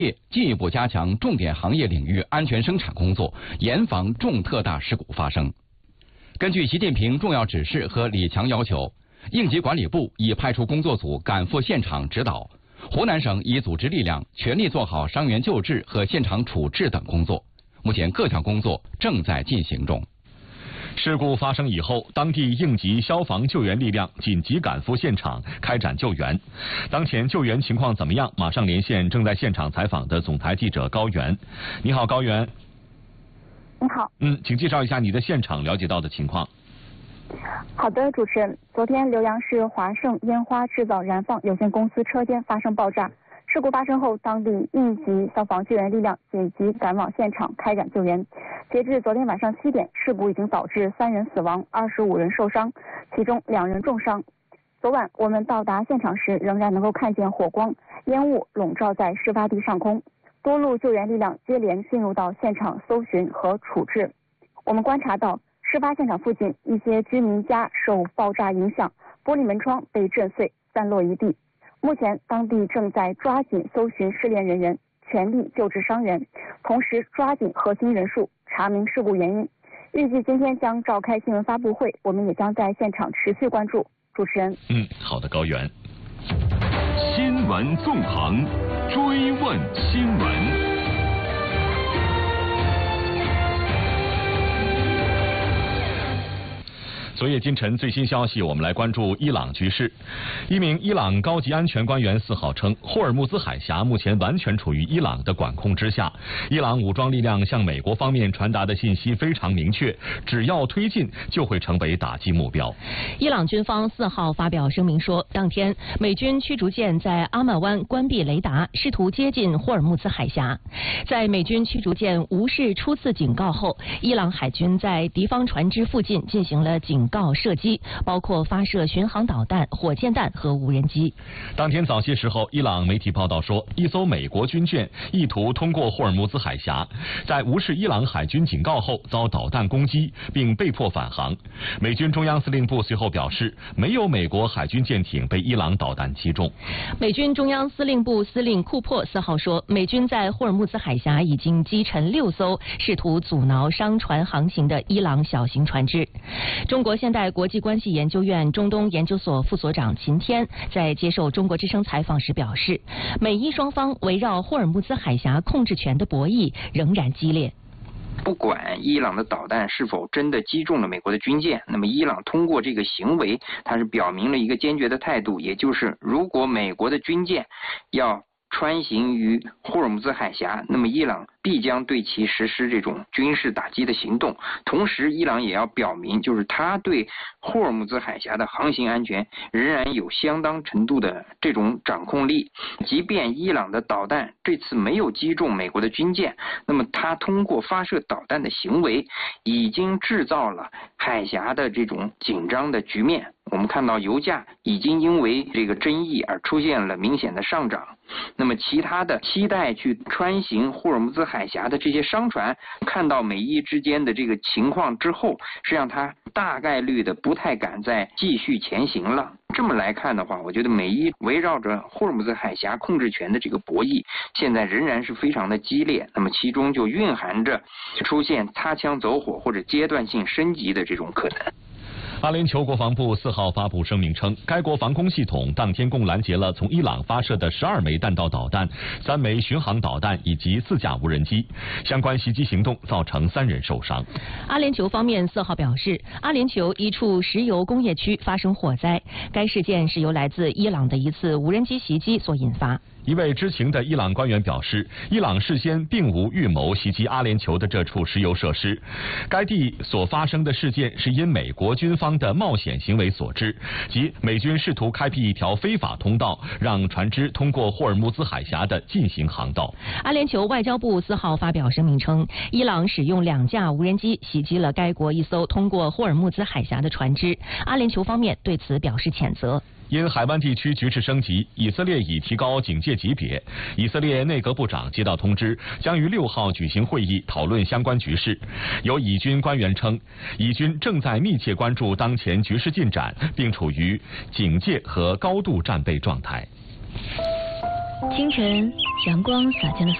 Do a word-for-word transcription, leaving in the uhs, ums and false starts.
业进一步加强重点行业领域安全生产工作，严防重特大事故发生。根据习近平重要指示和李强要求，应急管理部已派出工作组赶赴现场指导，湖南省已组织力量全力做好伤员救治和现场处置等工作。目前各项工作正在进行中。 事故发生以后，当地应急消防救援力量紧急赶赴现场开展救援。当前救援情况怎么样？马上连线正在现场采访的总台记者高原。你好，高原。 你好。 嗯，请介绍一下你的现场了解到的情况。 好的，主持人。昨天浏阳市华盛烟花制造燃放有限公司车间发生爆炸，事故发生后，当地应急消防救援力量紧急赶往现场开展救援。截至昨天晚上七点，事故已经导致三人死亡，二十五人受伤，其中两人重伤。昨晚我们到达现场时，仍然能够看见火光、烟雾笼罩在事发地上空。多路救援力量接连进入到现场搜寻和处置。我们观察到，事发现场附近一些居民家受爆炸影响，玻璃门窗被震碎，散落一地。目前当地正在抓紧搜寻失联人员，全力救治伤员，同时抓紧核心人数，查明事故原因。预计今天将召开新闻发布会，我们也将在现场持续关注。主持人。 嗯，好的，高原。 新闻纵横，追问新闻。 昨夜今晨最新消息，我们来关注伊朗局势。一名伊朗高级安全官员四号称，霍尔木兹海峡目前完全处于伊朗的管控之下。伊朗武装力量向美国方面传达的信息非常明确，只要推进就会成为打击目标。 伊朗军方四号发表声明说，当天美军驱逐舰在阿曼湾关闭雷达，试图接近霍尔木兹海峡。在美军驱逐舰无视初次警告后，伊朗海军在敌方船只附近进行了警告射击，包括发射巡航导弹、火箭弹和无人机。 当天早些时候，伊朗媒体报道说，一艘美国军舰意图通过霍尔木兹海峡，在无视伊朗海军警告后遭导弹攻击，并被迫返航。美军中央司令部随后表示，没有美国海军舰艇被伊朗导弹击中。 美军中央司令部司令库珀四号说，美军在霍尔木兹海峡已经击沉六艘试图阻挠商船航行的伊朗小型船只。中国现代国际关系研究院中东研究所副所长秦天在接受中国之声采访时表示，美伊双方围绕霍尔木兹海峡控制权的博弈仍然激烈。 不管伊朗的导弹是否真的击中了美国的军舰，那么伊朗通过这个行为，它是表明了一个坚决的态度，也就是如果美国的军舰要穿行于霍尔木兹海峡，那么伊朗必将对其实施这种军事打击的行动。同时，伊朗也要表明，就是他对霍尔木兹海峡的航行安全仍然有相当程度的这种掌控力。即便伊朗的导弹这次没有击中美国的军舰，那么他通过发射导弹的行为，已经制造了海峡的这种紧张的局面。我们看到油价已经因为这个争议而出现了明显的上涨。那么其他的期待去穿行霍尔木兹海峡的这些商船，看到美伊之间的这个情况之后，是让他大概率的不太敢再继续前行了。这么来看的话，我觉得美伊围绕着霍尔木兹海峡控制权的这个博弈，现在仍然是非常的激烈。那么其中就蕴含着出现擦枪走火或者阶段性升级的这种可能。 阿联酋国防部四号发布声明称，该国防空系统当天共拦截了从伊朗发射的十二枚弹道导弹、三枚巡航导弹以及四架无人机。相关袭击行动造成三人受伤。 阿联酋方面四号表示，阿联酋一处石油工业区发生火灾，该事件是由来自伊朗的一次无人机袭击所引发。 一位知情的伊朗官员表示，伊朗事先并无预谋袭击阿联酋的这处石油设施。该地所发生的事件是因美国军方的冒险行为所致，即美军试图开辟一条非法通道，让船只通过霍尔木兹海峡的进行航道。 阿联酋外交部四号发表声明称，伊朗使用两架无人机袭击了该国一艘通过霍尔木兹海峡的船只，阿联酋方面对此表示谴责。 因海湾地区局势升级，以色列已提高警戒级别。以色列内阁部长接到通知，将于六号举行会议讨论相关局势。有以军官员称，以军正在密切关注当前局势进展，并处于警戒和高度战备状态。 清晨，阳光洒进了